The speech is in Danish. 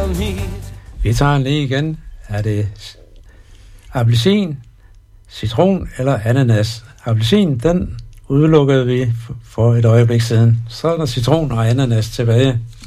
Vi tager lige igen. Er det appelsin, citron eller ananas? Appelsin, den udelukkede vi for et øjeblik siden. Så er der citron og ananas tilbage.